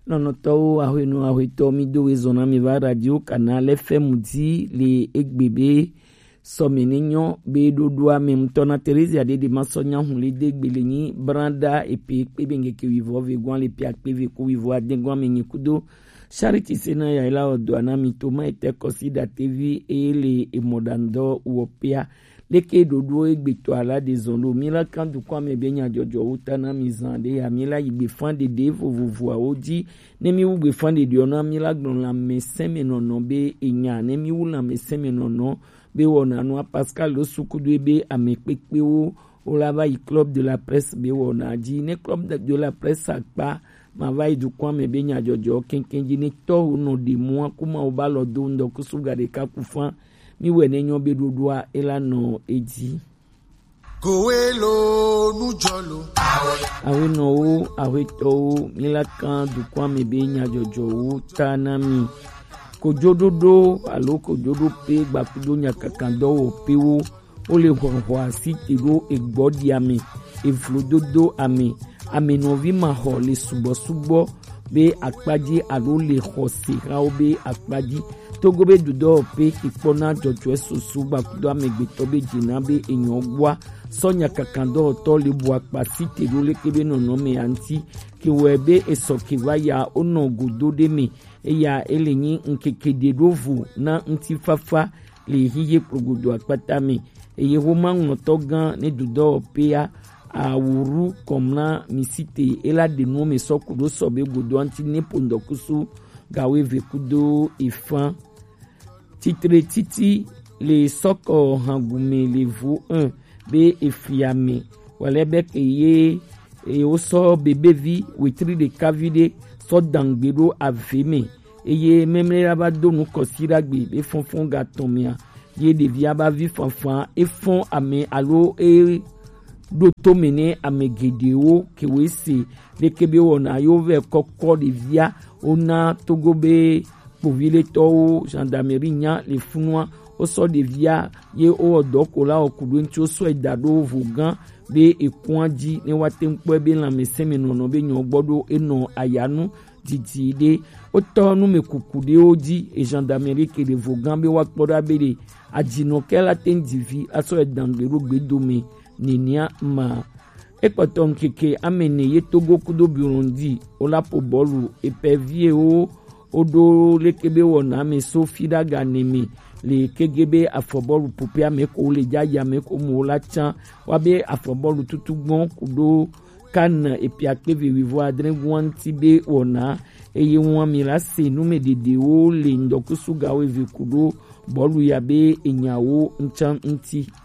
Nonoto ahweno ahweto mido wezona miva radio canal FM di le egbebe someninyo be dodua memtona Teresa ade de masonya hunle de gbelenyi branda epe pebenge ke wivo vegwan le piak peve ko wivo adengwan menyikudo Charity sena ya ila odwana mitoma ete kosida TV ele emodando uopia leke dodo egbeto ala de zondo mila kandu kwa mebenya jojo utana mizande ya mila igbe fande de vovovoa oji nemi ugbe fande de ona mila glon la meseme nono be enya nemi ula meseme nono be wona no Pascal lo sukudu ebe amekpekpe o olava i club de la presse be wona ji ne club de la presse akpa ma vai du kwa mebenya jojo kenkenji ne to no de mo kuma obalo do ndo kusuga de kakufa mi wene nyo be dodua elano eji Kowelo nujolo awe no awe to milaka du kwa mebenya jojo tanami kojododo alo kojodo pe gbakudo nyakakando opewo ole hwahwa asitiro egbodi ame eflododo ame amenovi maho le subo be akpaji alo le khose rawo be akpaji togo be dudo pe ikpona jojo esoso gbakudo amegbeto be jina be enyan gwa sonya kakando to le bu akpasite ro le kebe nono me anti ki webe esokiwa ya ono godo de me eya elenyi nkekede rovu na ntifafa le hiye progodo akpata me eye homa ngoto gan ne dudo pe ya awuru komna misite ela de no me sokudo sobe godo anti ne pondokusu gawe vekudo ifan titre titi le soko hangume le vu 1 be efiame walebe keye e oso bebevi wetri de kavide so dangbero aveme eye memre abado nu kosiragbe be fonfon gatomia ye de via ba vi fonfon e fon ame alo e doto mene amegedeo kewese lekebe wona yove kokko de via ona togobe povile to gendarmerie nya le funwa o so de via ye o odokola okudu nti o so edado vogan be ekunji ne watempo be la meseme nono be nyo gbodo eno ayanu didide o to nu mekukude oji e gendarmerie ke de vogan be wakpoda be de ajino kela tendivi aso edangero gbedome ninia ma ekoton keke amene ye togo kudo Burundi olapo bolu epevie o odo lekebe wona me sofida ganeme le kegebe afobolu popia me ko le jaya me ko mo la chan wabe afobolu tutugbon kudo kan epiakeve vivo adrenguan tibe wona eye won mi la se nu me dede o le ndokusu gawe vikudo bolu yabe enyawo nchan nti